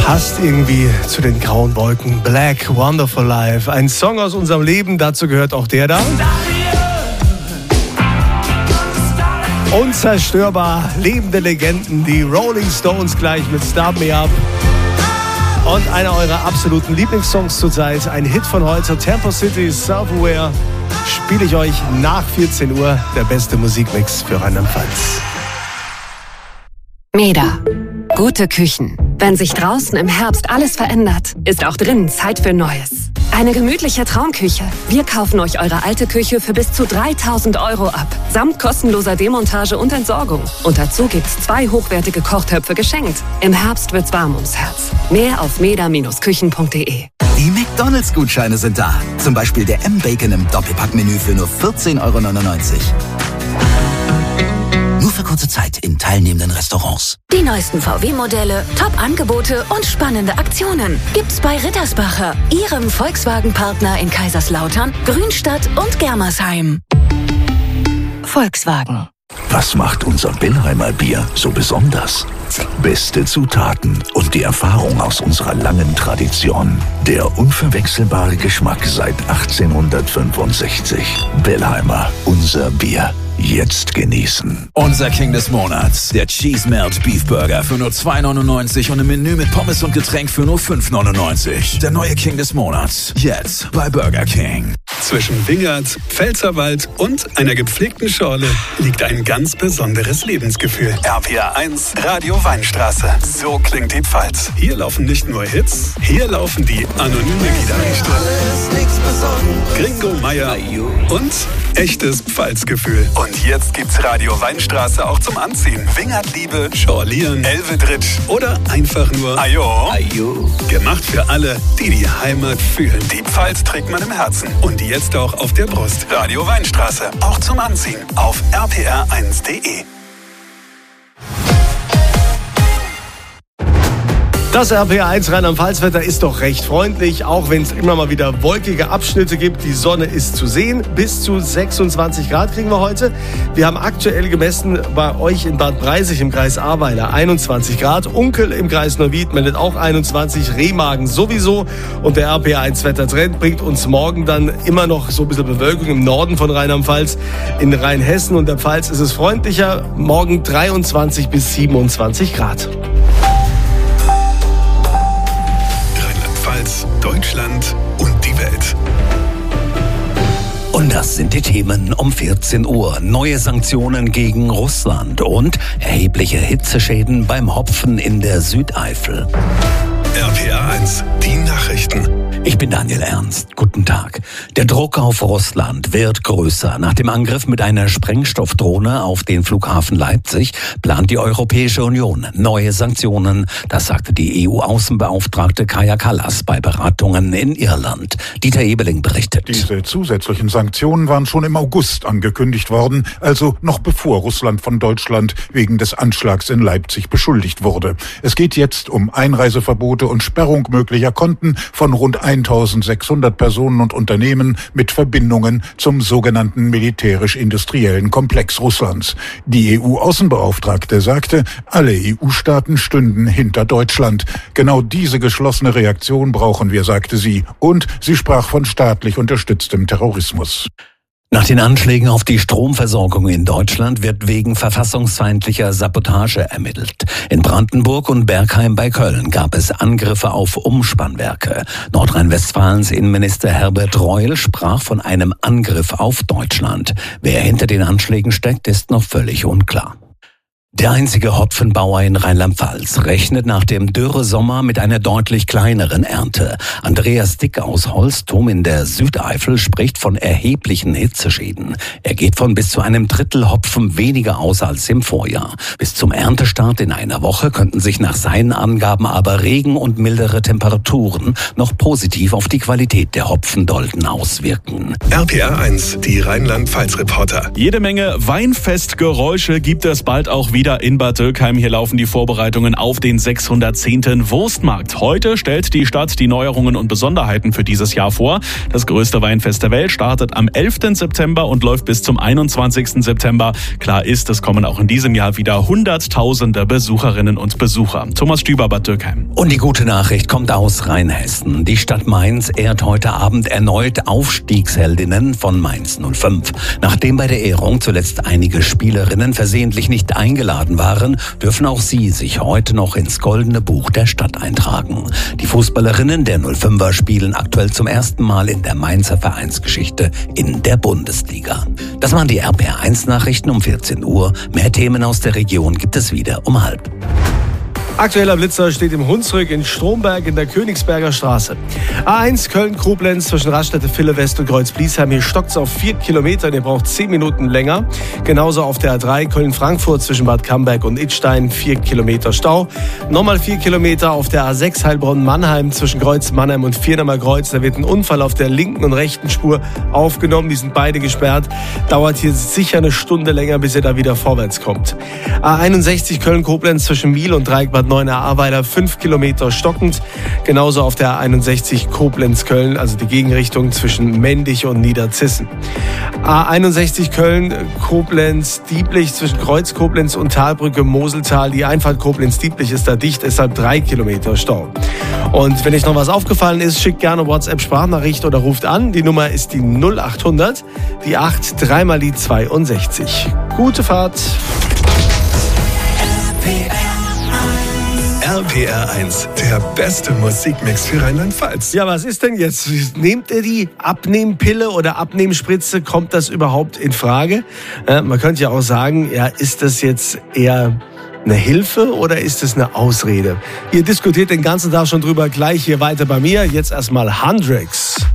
Passt irgendwie zu den grauen Wolken. Black, Wonderful Life. Ein Song aus unserem Leben, dazu gehört auch der da. Unzerstörbar, lebende Legenden, die Rolling Stones gleich mit Start Me Up. Und einer eurer absoluten Lieblingssongs zurzeit, ein Hit von heute, Tempo City, Self-Aware, spiele ich euch nach 14 Uhr, der beste Musikmix für Rheinland-Pfalz. Meda. Gute Küchen. Wenn sich draußen im Herbst alles verändert, ist auch drinnen Zeit für Neues. Eine gemütliche Traumküche. Wir kaufen euch eure alte Küche für bis zu 3.000 € ab. Samt kostenloser Demontage und Entsorgung. Und dazu gibt's 2 hochwertige Kochtöpfe geschenkt. Im Herbst wird's warm ums Herz. Mehr auf meda-küchen.de. Die McDonalds-Gutscheine sind da. Zum Beispiel der M-Bacon im Doppelpackmenü für nur 14,99 €. Nur für kurze Zeit in teilnehmenden Restaurants. Die neuesten VW-Modelle, Top-Angebote und spannende Aktionen gibt's bei Rittersbacher, Ihrem Volkswagen-Partner in Kaiserslautern, Grünstadt und Germersheim. Volkswagen. Was macht unser Billheimer Bier so besonders? Beste Zutaten und die Erfahrung aus unserer langen Tradition. Der unverwechselbare Geschmack seit 1865. Billheimer, unser Bier. Jetzt genießen. Unser King des Monats, der Cheese Melt Beef Burger für nur 2,99 € und ein Menü mit Pommes und Getränk für nur 5,99 €. Der neue King des Monats, jetzt bei Burger King. Zwischen Wingert, Pfälzerwald und einer gepflegten Schorle liegt ein ganz besonderes Lebensgefühl. RPR 1, Radio Weinstraße. So klingt die Pfalz. Hier laufen nicht nur Hits, hier laufen die anonyme Gitarristen. Gringo Meier und echtes Pfalzgefühl. Und jetzt gibt's Radio Weinstraße auch zum Anziehen. Wingertliebe, Schorlieren, Elvedritsch oder einfach nur Ajo. Ajo. Gemacht für alle, die die Heimat fühlen. Die Pfalz trägt man im Herzen und jetzt auch auf der Brust. Radio Weinstraße, auch zum Anziehen auf rpr1.de. Das RPR1 Rheinland-Pfalz-Wetter ist doch recht freundlich, auch wenn es immer mal wieder wolkige Abschnitte gibt. Die Sonne ist zu sehen. Bis zu 26 Grad kriegen wir heute. Wir haben aktuell gemessen bei euch in Bad Breisig im Kreis Ahrweiler 21 Grad. Unkel im Kreis Neuwied meldet auch 21, Remagen sowieso. Und der RPR1 Wettertrend bringt uns morgen dann immer noch so ein bisschen Bewölkung im Norden von Rheinland-Pfalz. In Rheinhessen und der Pfalz ist es freundlicher. Morgen 23 bis 27 Grad. Deutschland und die Welt. Und das sind die Themen um 14 Uhr. Neue Sanktionen gegen Russland und erhebliche Hitzeschäden beim Hopfen in der Südeifel. RPR 1, die Nachrichten. Ich bin Daniel Ernst. Guten Tag. Der Druck auf Russland wird größer. Nach dem Angriff mit einer Sprengstoffdrohne auf den Flughafen Leipzig plant die Europäische Union neue Sanktionen. Das sagte die EU-Außenbeauftragte Kaja Kallas bei Beratungen in Irland. Dieter Ebeling berichtet. Diese zusätzlichen Sanktionen waren schon im August angekündigt worden, also noch bevor Russland von Deutschland wegen des Anschlags in Leipzig beschuldigt wurde. Es geht jetzt um Einreiseverbote und Sperrung möglicher Konten von rund 1.600 Personen und Unternehmen mit Verbindungen zum sogenannten militärisch-industriellen Komplex Russlands. Die EU-Außenbeauftragte sagte, alle EU-Staaten stünden hinter Deutschland. Genau diese geschlossene Reaktion brauchen wir, sagte sie. Und sie sprach von staatlich unterstütztem Terrorismus. Nach den Anschlägen auf die Stromversorgung in Deutschland wird wegen verfassungsfeindlicher Sabotage ermittelt. In Brandenburg und Bergheim bei Köln gab es Angriffe auf Umspannwerke. Nordrhein-Westfalens Innenminister Herbert Reul sprach von einem Angriff auf Deutschland. Wer hinter den Anschlägen steckt, ist noch völlig unklar. Der einzige Hopfenbauer in Rheinland-Pfalz rechnet nach dem Dürresommer mit einer deutlich kleineren Ernte. Andreas Dick aus Holstum in der Südeifel spricht von erheblichen Hitzeschäden. Er geht von bis zu einem Drittel Hopfen weniger aus als im Vorjahr. Bis zum Erntestart in einer Woche könnten sich nach seinen Angaben aber Regen und mildere Temperaturen noch positiv auf die Qualität der Hopfendolden auswirken. RPR 1, die Rheinland-Pfalz-Reporter. Jede Menge Weinfestgeräusche gibt es bald auch wieder wieder in Bad Dürkheim. Hier laufen die Vorbereitungen auf den 610. Wurstmarkt. Heute stellt die Stadt die Neuerungen und Besonderheiten für dieses Jahr vor. Das größte Weinfest der Welt startet am 11. September und läuft bis zum 21. September. Klar ist, es kommen auch in diesem Jahr wieder Hunderttausende Besucherinnen und Besucher. Thomas Stüber, Bad Dürkheim. Und die gute Nachricht kommt aus Rheinhessen. Die Stadt Mainz ehrt heute Abend erneut Aufstiegsheldinnen von Mainz 05. Nachdem bei der Ehrung zuletzt einige Spielerinnen versehentlich nicht eingeladen waren, dürfen auch sie sich heute noch ins Goldene Buch der Stadt eintragen. Die Fußballerinnen der 05er spielen aktuell zum ersten Mal in der Mainzer Vereinsgeschichte in der Bundesliga. Das waren die RPR1-Nachrichten um 14 Uhr. Mehr Themen aus der Region gibt es wieder um 12:30. Aktueller Blitzer steht im Hunsrück in Stromberg in der Königsberger Straße. A1 Köln-Koblenz zwischen Raststätte Ville West und Kreuz-Bliesheim. Hier stockt es auf 4 Kilometern. Ihr braucht 10 Minuten länger. Genauso auf der A3 Köln-Frankfurt zwischen Bad Camberg und Idstein. 4 Kilometer Stau. Nochmal 4 Kilometer auf der A6 Heilbronn-Mannheim zwischen Kreuz-Mannheim und Vierdamer Kreuz. Da wird ein Unfall auf der linken und rechten Spur aufgenommen. Die sind beide gesperrt. Dauert hier sicher eine Stunde länger, bis ihr da wieder vorwärts kommt. A61 Köln-Koblenz zwischen Miel und Dreieckbad Neuenahr-Ahrweiler 5 Kilometer stockend. Genauso auf der A61 Koblenz-Köln, also die Gegenrichtung zwischen Mendig und Niederzissen. A61 Köln-Koblenz-Dieblich zwischen Kreuz Koblenz und Talbrücke Moseltal. Die Einfahrt Koblenz-Dieblich ist da dicht, deshalb 3 Kilometer Stau. Und wenn euch noch was aufgefallen ist, schickt gerne WhatsApp-Sprachnachricht oder ruft an. Die Nummer ist die 0800, die 8, dreimal die 62. Gute Fahrt. RPR1, der beste Musikmix für Rheinland-Pfalz. Ja, was ist denn jetzt? Nehmt ihr die Abnehmpille oder Abnehmspritze? Kommt das überhaupt in Frage? Man könnte ja auch sagen, ja, ist das jetzt eher eine Hilfe oder ist es eine Ausrede? Ihr diskutiert den ganzen Tag schon drüber, gleich hier weiter bei mir. Jetzt erstmal Hendrix.